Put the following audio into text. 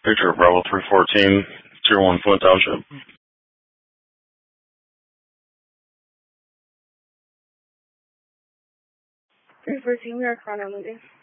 Victor Bravo 314, Tier 1 Flint Township. 314, we are chronology.